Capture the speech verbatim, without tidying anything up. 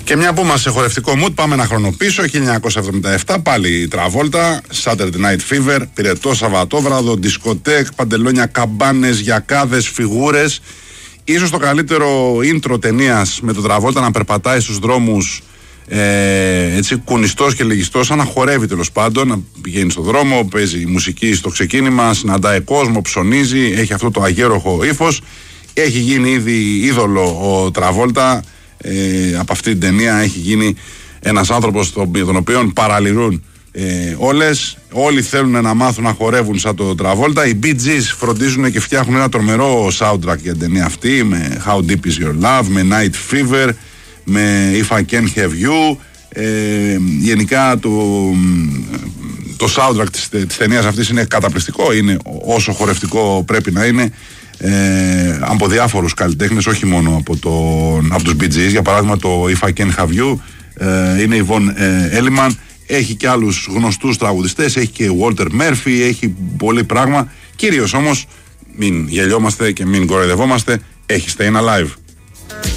Και μια που είμαστε σε χορευτικό mood, πάμε ένα χρόνο πίσω. χίλια εννιακόσια εβδομήντα επτά, πάλι η Τραβόλτα, Saturday Night Fever, πυρετό Σαββατόβραδο, δισκοτέκ, παντελόνια, καμπάνες, γιακάδες, φιγούρες. Ίσως το καλύτερο intro ταινίας με τον Τραβόλτα να περπατάει στους δρόμους ε, έτσι κουνιστός και λυγιστός, σαν να χορεύει τέλος πάντων, να πηγαίνει στον δρόμο, παίζει μουσική στο ξεκίνημα, συναντάει κόσμο, ψωνίζει, έχει αυτό το αγέροχο ύφος. Έχει γίνει ήδη είδωλο ο Τραβόλτα. Ε, από αυτή την ταινία έχει γίνει ένας άνθρωπος τον, τον οποίο παραλυρούν ε, όλες. Όλοι θέλουν να μάθουν να χορεύουν σαν τον Τραβόλτα. Οι Bee Gees φροντίζουν και φτιάχνουν ένα τρομερό soundtrack για την ταινία αυτή, με How Deep Is Your Love, με Night Fever, με If I Can't Have You. ε, γενικά το, το soundtrack της, της ταινίας αυτής είναι καταπληκτικό, είναι όσο χορευτικό πρέπει να είναι. Ε, από διάφορους καλλιτέχνες, όχι μόνο από, τον, από τους Bee Gees. Για παράδειγμα το If I Can Have You ε, είναι η Von ε, Elliman. Έχει και άλλους γνωστούς τραγουδιστές, έχει και Walter Murphy, έχει πολύ πράγμα. Κυρίως όμως μην γελιόμαστε και μην κοροϊδευόμαστε, έχει Stayin' Alive.